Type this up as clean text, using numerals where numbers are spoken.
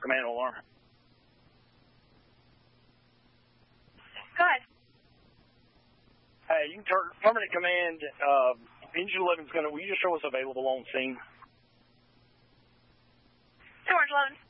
command alarm. Go ahead. Hey, you can turn permanent command. Engine 11 is going to. Will you just show us available on scene? Orange 11.